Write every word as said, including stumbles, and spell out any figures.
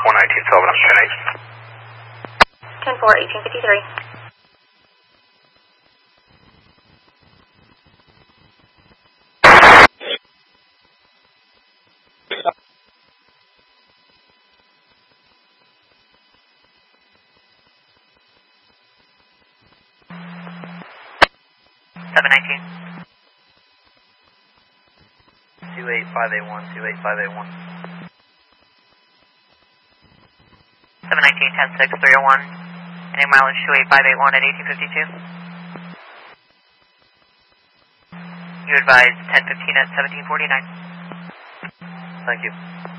one nineteen Sullivan, I'm ten eight. ten four, eighteen fifty-three. seven nineteen. two eight five eight one, two eight five eight one. seven nineteen, ten six, three oh one. Any mileage two eight five eight one at eighteen fifty-two. You advise ten fifteen at seventeen forty-nine. Thank you.